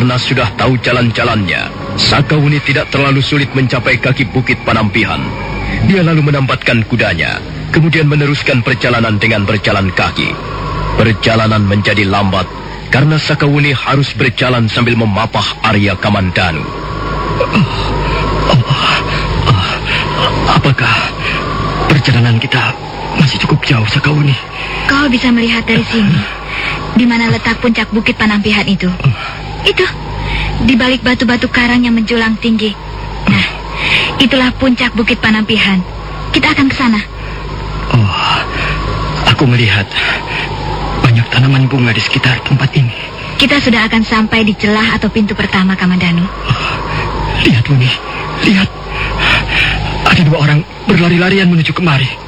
Karena sudah tahu jalan-jalannya, Sakawuni tidak terlalu sulit mencapai kaki Bukit Panampihan. Dia lalu menambatkan kudanya, kemudian meneruskan perjalanan dengan berjalan kaki. Perjalanan menjadi lambat, karena Sakawuni harus berjalan sambil memapah Arya Kamandanu. Apakah perjalanan kita masih cukup jauh, Sakawuni? Kau bisa melihat dari sini, di mana letak puncak Bukit Panampihan itu. Itu, di balik batu-batu karang yang menjulang tinggi. Nah, itulah puncak Bukit Panampihan. Kita akan ke sana. Aku melihat banyak tanaman bunga di sekitar tempat ini. Kita sudah akan sampai di celah atau pintu pertama, Kamandanu. Lihat, Wuni. Lihat. Ada dua orang berlari-larian menuju kemari.